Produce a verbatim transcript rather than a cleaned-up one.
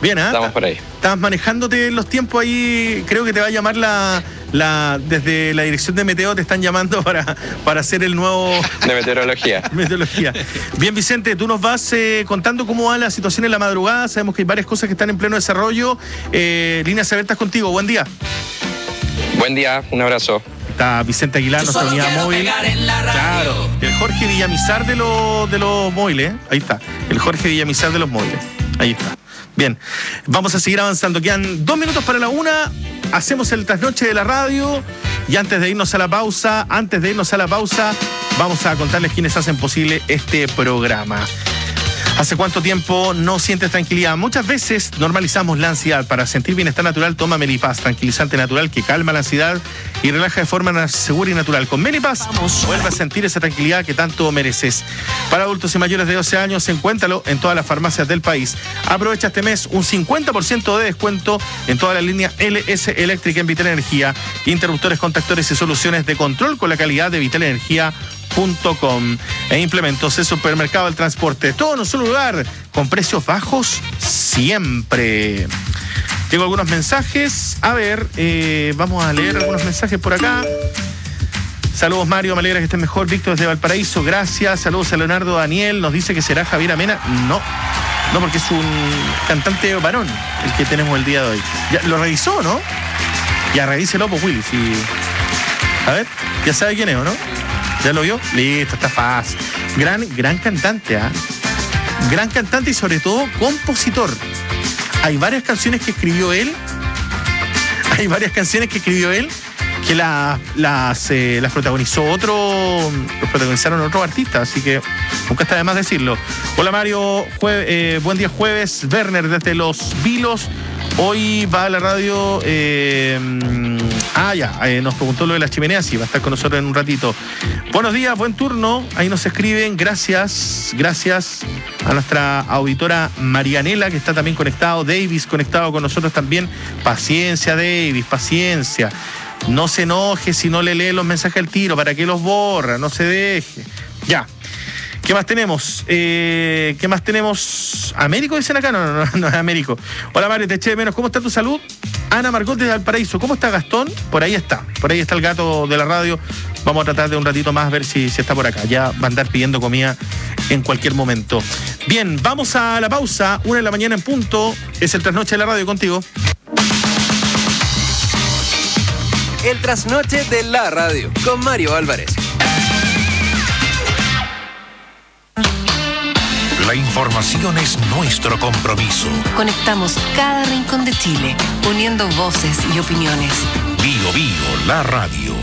Bien, ¿eh? Estamos por ahí. Estás manejándote los tiempos ahí. Creo que te va a llamar la, la desde la dirección de Meteo, te están llamando para, para hacer el nuevo... De meteorología. meteorología. Bien, Vicente, tú nos vas eh, contando cómo va la situación en la madrugada. Sabemos que hay varias cosas que están en pleno desarrollo. Eh, líneas abiertas contigo. Buen día. Buen día, un abrazo. Está Vicente Aguilar, nuestra unidad móvil. Claro, el Jorge Villamizar de los, de los móviles. Ahí está, el Jorge Villamizar de los móviles. Ahí está. Bien, vamos a seguir avanzando. Quedan dos minutos para la una. Hacemos el trasnoche de la radio. Y antes de irnos a la pausa, antes de irnos a la pausa, vamos a contarles quiénes hacen posible este programa. ¿Hace cuánto tiempo no sientes tranquilidad? Muchas veces normalizamos la ansiedad. Para sentir bienestar natural, toma Melipaz, tranquilizante natural que calma la ansiedad y relaja de forma segura y natural. Con Melipaz, vuelve a sentir esa tranquilidad que tanto mereces. Para adultos y mayores de doce años, encuéntralo en todas las farmacias del país. Aprovecha este mes un cincuenta por ciento de descuento en toda la línea L S Eléctrica en Vital Energía. Interruptores, contactores y soluciones de control con la calidad de Vital Energía. Punto com. E implementos el supermercado del transporte. Todo en un solo lugar, con precios bajos siempre. Tengo algunos mensajes. A ver, eh, vamos a leer algunos mensajes por acá. Saludos, Mario, me alegra que estés mejor. Víctor desde Valparaíso, gracias. Saludos a Leonardo Daniel. Nos dice que será Javier Amena. No, no, porque es un cantante varón el que tenemos el día de hoy. Ya, lo revisó, ¿no? Ya revíselo, pues, Willy. Si... A ver, ya sabe quién es, ¿o no? ¿Ya lo vio? Listo, está fácil. Gran, gran cantante, ¿ah? ¿eh? Gran cantante y sobre todo compositor. Hay varias canciones que escribió él. Hay varias canciones que escribió él que la, las, eh, las protagonizó otro. Los protagonizaron otros artistas, así que nunca está de más decirlo. Hola Mario, jue, eh, buen día jueves. Werner desde Los Vilos. Hoy va a la radio. Eh, ah, ya, eh, nos preguntó lo de las chimeneas y va a estar con nosotros en un ratito. Buenos días, buen turno. Ahí nos escriben. Gracias, gracias a nuestra auditora Marianela, que está también conectado. Davis conectado con nosotros también. Paciencia, Davis, paciencia. No se enoje si no le lee los mensajes al tiro. ¿Para qué los borra? No se deje. Ya. ¿Qué más tenemos? Eh, ¿Qué más tenemos? ¿Américo dicen acá? No, no, no, no es Américo. Hola Mario, te eché de menos. ¿Cómo está tu salud? Ana Margot desde Valparaíso. ¿Cómo está Gastón? Por ahí está. Por ahí está el gato de la radio. Vamos a tratar de un ratito más ver si, si está por acá. Ya va a andar pidiendo comida en cualquier momento. Bien, vamos a la pausa. Una de la mañana en punto. Es el trasnoche de la radio contigo. El trasnoche de la radio con Mario Álvarez. La información es nuestro compromiso. Conectamos cada rincón de Chile, uniendo voces y opiniones. Bio Bio, la radio.